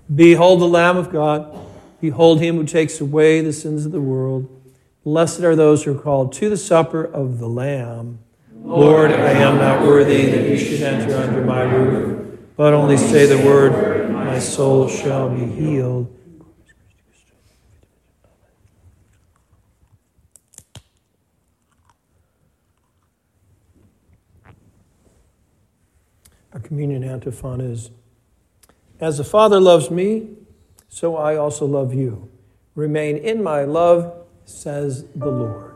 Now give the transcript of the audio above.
Behold the Lamb of God. Behold him who takes away the sins of the world. Blessed are those who are called to the supper of the Lamb. Lord, I am not worthy that you should enter under my roof, but only say the word, and my soul shall be healed. Our communion antiphon is, as the Father loves me, so I also love you. Remain in my love, says the Lord.